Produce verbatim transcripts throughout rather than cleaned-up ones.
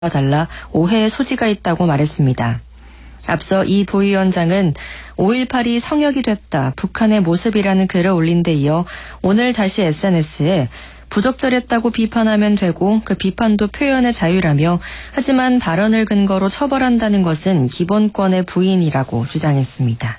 달라 오해의 소지가 있다고 말했습니다. 앞서 이 부위원장은 오일팔이 성역이 됐다, 북한의 모습이라는 글을 올린 데 이어 오늘 다시 에스엔에스에 부적절했다고 비판하면 되고 그 비판도 표현의 자유라며 하지만 발언을 근거로 처벌한다는 것은 기본권의 부인이라고 주장했습니다.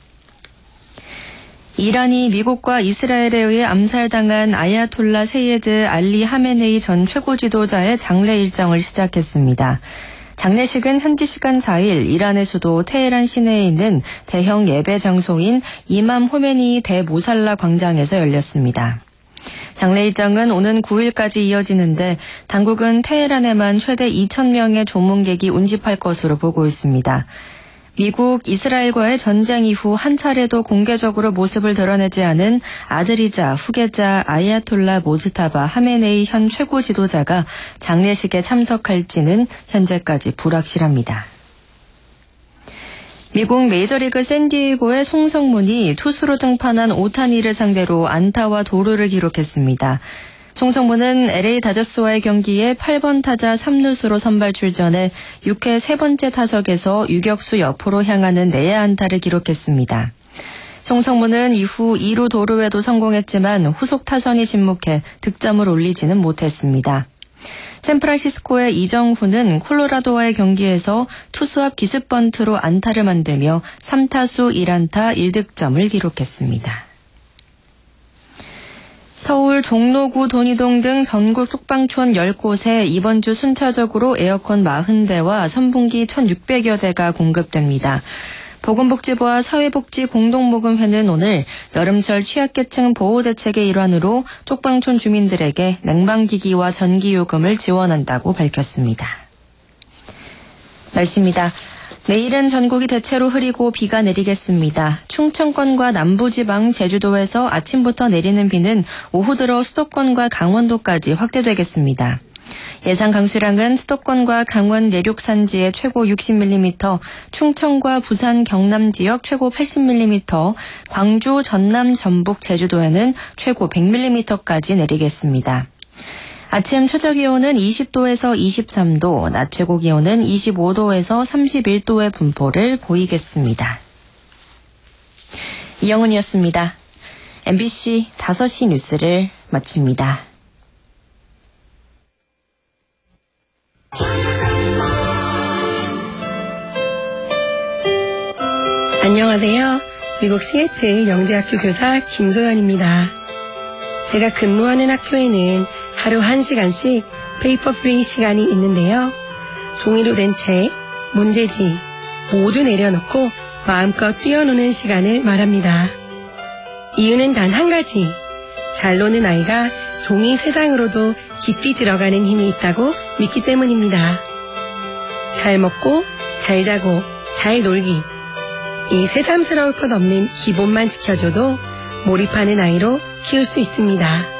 이란이 미국과 이스라엘에 의해 암살당한 아야톨라 세예드 알리 하메네이 전 최고 지도자의 장례 일정을 시작했습니다. 장례식은 현지 시간 사 일 이란의 수도 테헤란 시내에 있는 대형 예배 장소인 이맘 호메니 대모살라 광장에서 열렸습니다. 장례 일정은 오는 구 일까지 이어지는데 당국은 테헤란에만 최대 이천 명의 조문객이 운집할 것으로 보고 있습니다. 미국, 이스라엘과의 전쟁 이후 한 차례도 공개적으로 모습을 드러내지 않은 아들이자 후계자 아야톨라 모즈타바 하메네이 현 최고 지도자가 장례식에 참석할지는 현재까지 불확실합니다. 미국 메이저리그 샌디에이고의 송성문이 투수로 등판한 오타니를 상대로 안타와 도루를 기록했습니다. 송성문은 엘에이 다저스와의 경기에 팔 번 타자 삼 루수로 선발 출전해 육 회 세 번째 타석에서 유격수 옆으로 향하는 내야 안타를 기록했습니다. 송성문은 이후 이 루 도루에도 성공했지만 후속 타선이 침묵해 득점을 올리지는 못했습니다. 샌프란시스코의 이정훈은 콜로라도와의 경기에서 투수 앞 기습 번트로 안타를 만들며 삼 타수 일 안타 일 득점을 기록했습니다. 서울 종로구 돈이동 등 전국 쪽방촌 열 곳에 이번 주 순차적으로 에어컨 사십 대와 선풍기 천육백여 대가 공급됩니다. 보건복지부와 사회복지공동모금회는 오늘 여름철 취약계층 보호대책의 일환으로 쪽방촌 주민들에게 냉방기기와 전기요금을 지원한다고 밝혔습니다. 날씨입니다. 내일은 전국이 대체로 흐리고 비가 내리겠습니다. 충청권과 남부지방 제주도에서 아침부터 내리는 비는 오후 들어 수도권과 강원도까지 확대되겠습니다. 예상 강수량은 수도권과 강원 내륙 산지에 최고 육십 밀리미터, 충청과 부산 경남 지역 최고 팔십 밀리미터, 광주, 전남, 전북, 제주도에는 최고 백 밀리미터까지 내리겠습니다. 아침 최저기온은 이십 도에서 이십삼 도, 낮 최고기온은 이십오 도에서 삼십일 도의 분포를 보이겠습니다. 이영은이었습니다. 엠비씨 다섯 시 뉴스를 마칩니다. 안녕하세요. 미국 시애틀 영재학교 교사 김소연입니다. 제가 근무하는 학교에는 하루 한 시간씩 페이퍼 프리 시간이 있는데요. 종이로 된 책, 문제지 모두 내려놓고 마음껏 뛰어노는 시간을 말합니다. 이유는 단 한 가지. 잘 노는 아이가 종이 세상으로도 깊이 들어가는 힘이 있다고 믿기 때문입니다. 잘 먹고, 잘 자고, 잘 놀기. 이 새삼스러울 것 없는 기본만 지켜줘도 몰입하는 아이로 키울 수 있습니다.